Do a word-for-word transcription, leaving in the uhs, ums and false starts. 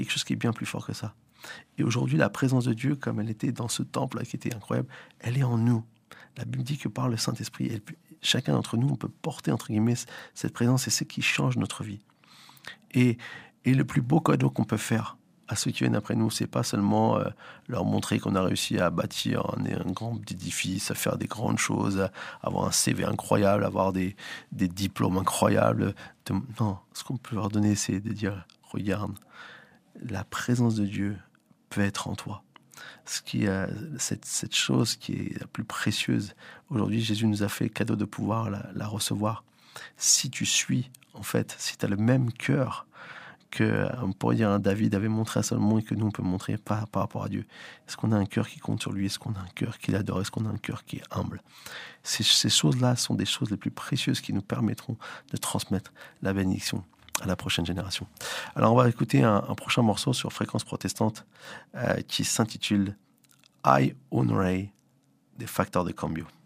quelque chose qui est bien plus fort que ça. Et aujourd'hui, la présence de Dieu, comme elle était dans ce temple-là qui était incroyable, elle est en nous. La Bible dit que par le Saint-Esprit, elle peut- chacun d'entre nous, on peut porter, entre guillemets, cette présence, et c'est ce qui change notre vie. Et, et le plus beau cadeau qu'on peut faire à ceux qui viennent après nous, c'est pas seulement euh, leur montrer qu'on a réussi à bâtir un, un grand édifice, à faire des grandes choses, à avoir un C V incroyable, avoir des, des diplômes incroyables. De- non, ce qu'on peut leur donner, c'est de dire, regarde, la présence de Dieu peut être en toi. Ce qui est, cette, cette chose qui est la plus précieuse. Aujourd'hui, Jésus nous a fait cadeau de pouvoir la, la recevoir. Si tu suis, en fait, si tu as le même cœur que, on pourrait dire, un David avait montré à Salomon et que nous, on peut montrer par, par rapport à Dieu. Est-ce qu'on a un cœur qui compte sur lui? Est-ce qu'on a un cœur qu'il adore? Est-ce qu'on a un cœur qui est humble? Ces, ces choses-là sont des choses les plus précieuses qui nous permettront de transmettre la bénédiction à la prochaine génération. Alors, on va écouter un, un prochain morceau sur Fréquence Protestante euh, qui s'intitule I Honorerai des Facteurs de Cambio.